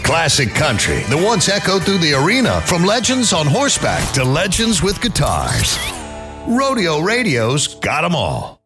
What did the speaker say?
Classic country that once echoed through the arena, from legends on horseback to legends with guitars. Rodeo Radio's got 'em all.